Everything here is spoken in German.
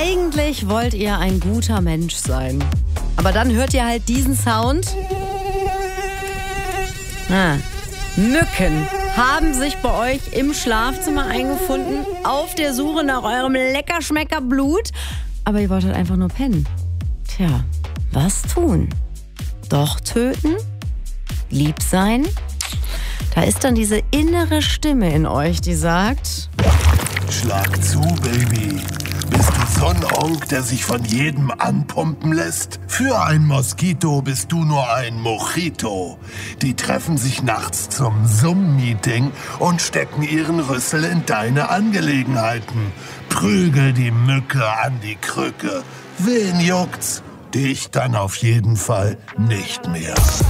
Eigentlich wollt ihr ein guter Mensch sein. Aber dann hört ihr halt diesen Sound. Mücken haben sich bei euch im Schlafzimmer eingefunden, auf der Suche nach eurem Leckerschmecker-Blut. Aber ihr wolltet einfach nur pennen. Tja, was tun? Doch töten? Lieb sein? Da ist dann diese innere Stimme in euch, die sagt: Schlag zu, Baby. Bist du so ein Onk, der sich von jedem anpumpen lässt? Für ein Moskito bist du nur ein Mojito. Die treffen sich nachts zum Zoom-Meeting und stecken ihren Rüssel in deine Angelegenheiten. Prügel die Mücke an die Krücke. Wen juckt's? Dich dann auf jeden Fall nicht mehr.